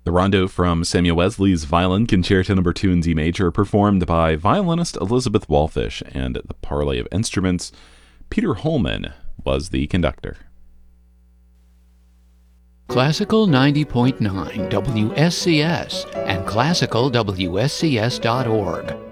The rondo from Samuel Wesley's Violin Concerto No. 2 in D major, performed by violinist Elizabeth Wallfish, and the Parley of Instruments, Peter Holman was the conductor. Classical 90.9 WSCS and classicalwscs.org.